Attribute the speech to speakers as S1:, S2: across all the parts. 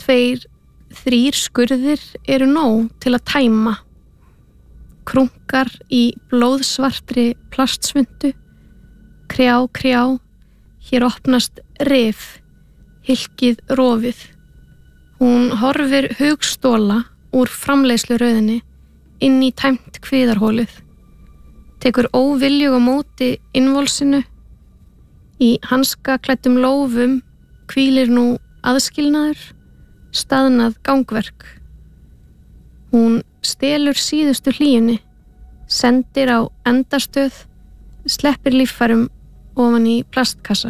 S1: 2-3 skurðir eru nóg til að tæma. Krunkar í blóðsvartri plastsvundu. Krjá, hér opnast rif, hylkið rofið. Hún horfir hugstóla úr framleiðsluröðinni inn í tæmt kviðarhólið. Tekur óviljug á móti innvolsinu. Í hanskaklæddum lófum hvílir nú aðskilnaður, staðnað gangverk. Hún stelur síðustu hlýjunni, sendir á endastöð, sleppir líffærum ofan í plastkassa.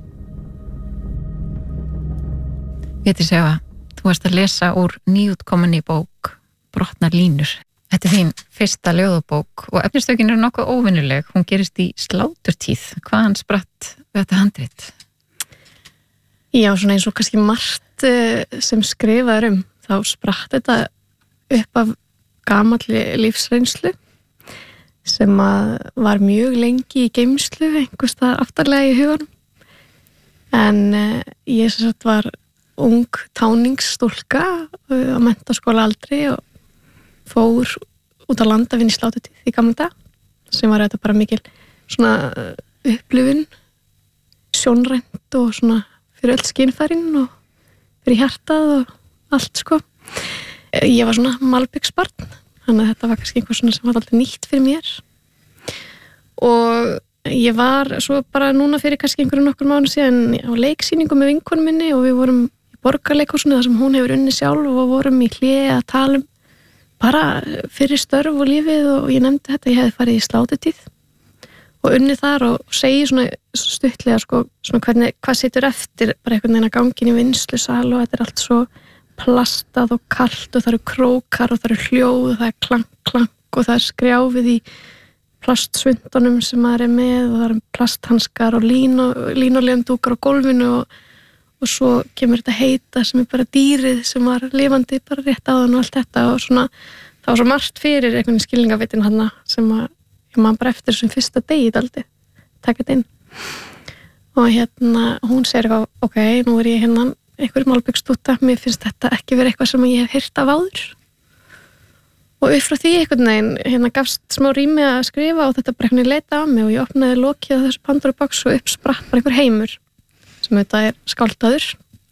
S2: Védís Eva, þú varst að lesa úr nýútkominni bók Brotnar línur. Þetta þín fyrsta ljóðabók og efnistökin eru nokkuð óvinnuleg. Hún gerist í sláturtíð. Hvaðan spratt þetta handrit?
S1: Já, svona eins og kannski margt sem skrifaður þá spratt þetta upp af gamalli lífsreynslu sem var mjög lengi í geymslu, einhvers staðar aftarlega í huganum. En ég sem sagt var ung táningsstúlka á menntaskóla aldri og fór út á land að vinna í sláturtíð í gamla dag, sem var þetta bara mikil svona upplifun, sjónrænt og svona fyrir öll skynfærin og fyrir hjartað og allt sko. Ég var svona malbyggsbarn, þannig að þetta var kannski einhver svona sem var alltaf nýtt fyrir mér. Og ég var svo bara núna fyrir kannski einhverjum nokkur mánu síðan á leiksýningu með vinkonu minni og við vorum í Borgarleikhúsinu þar sem hún hefur unnið sjálf og vorum í hléi að tala bara fyrir störf og lífið og ég nefndi þetta, ég hefði farið í sláturtíð og unnið þar og segi svona stuttlega sko, svona hvað situr eftir bara einhvern veginn að gangin í vinnslusal og þetta allt svo plastað og kalt og það eru krókar og það eru hljóð og það er klank og það er skrjáfið í plastsvundunum sem maður er með og það eru plasthanskar og línulegumdúkar á gólfinu og svo kemur þetta heita sem er bara dýrið sem var lifandi bara rétt áðan og allt þetta og svona það var svo margt fyrir einhvern skilningavitin hana sem ég man bara eftir þessum fyrsta degi daldi taka þetta inn og hún segir eitthvað, ok, nú er ég einhver málbyggstúta, mér finnst þetta ekki verið eitthvað sem ég hef heyrt af áður og upp frá því einhvern veginn gafst smá rými að skrifa og þetta bara einhvern veginn leita á mig og ég opnaði lokið á þessu Pandora-box og uppspratt bara einhver heimur sem þetta er skáldaður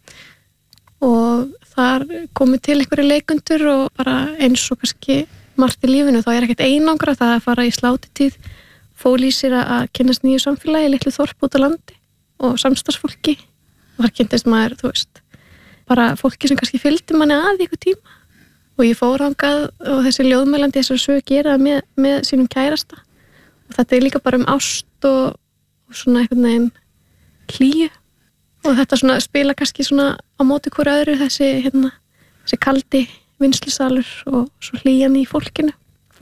S1: og þar komið til einhverju leikundur og bara eins og kannski margt í lífinu, þá er ekkert einangra það að fara í sláturtíð fól í sér að kynnast nýju samfélagi, litlu þorp út á landi og samstarfsfólki og þar kynntist maður, þú veist bara fólki sem kannski fylgdi manni að í einhver tíma og ég fór þangað og þessi ljóðmælandi þessar sögu gera með sínum kærasta og þetta er líka bara ást og svona einhvern veginn hlýju og þetta svona spila kannski svona á móti hverju öðru þessi kaldi vinnslusalur og svo hlýjan í fólkinu.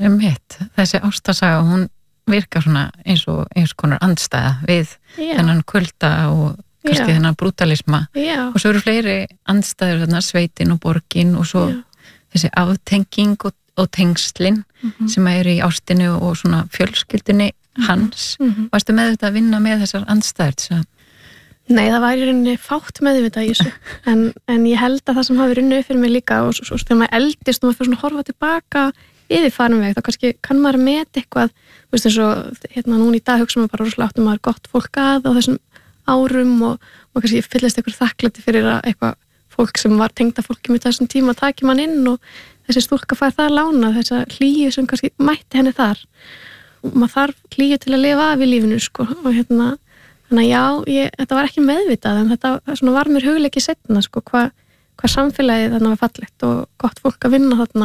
S2: Þessi ástarsaga, hún virkar svona eins konar andstæða við þennan kulda og kannski þennan brútalisma og svo eru fleiri andstæður þarna sveitin og borgin og svo þessi aftenging og tengslin sem eru í ástinu og svona fjölskyldunni hans. Varstu með þetta að vinna með þessar andstæður?
S1: Nei, það var í rauninni fátt meðvitað í þessu en ég held að það sem hafi runnið fyrir mig líka og svo þegar maður eldist og maður fyrir svona að horfa tilbaka yfir farinveg, þá kannski kann maður meta eitthvað, þú veist eins og núna í dag hugsa maður bara rosalega áttum maður gott fólk að á þessum árum og kannski fyllist eitthvað þakklæti fyrir að eitthvað fólk sem var tengda fólki með þessum tíma taki mann inn og þessi stúlka fær það lána, þessa hlýju sem kannski mætti henni þar og maður þarf hlýju til að lifa af í lífinu sko og þannig að já, þetta var ekki meðvitað en þetta svona var mér hugleiki seinna sko, hvað samfélagið þarna var fallegt og gott fólk að vinna þarna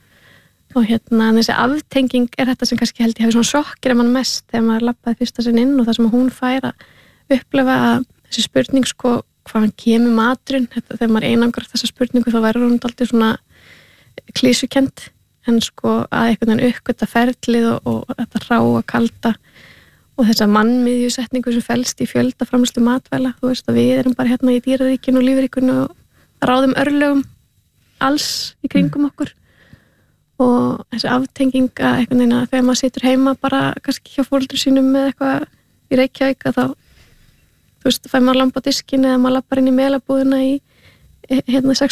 S1: og en þessi aftenging er þetta sem kannski held ég hafi svona sjokkir mann mest þegar maður labbaði fyrsta sinn inn og það sem hún fær að upplifa að þessi spurning sko, hvaðan kemur maturinn, þegar maður einangrar þessa spurningu þá verður hún aldrei svona klísukend en sko að einhvern veginn uppgötta ferlið og þetta ráa, kalda og þessa mannmiðjusetningu sem felst í fjöldaframleiðslu matvæla, þú veist að við erum bara í dýraríkinu og lífríkinu og ráðum örlögum alls í kringum okkur og þessi aftenginga einhvern veginn að þegar maður situr heima bara kannski hjá foreldrum sínum með eitthvað í Reykjavík að þá þú veist, fær maður lamb á diskinn eða maður lappar inn í melabúðina í 6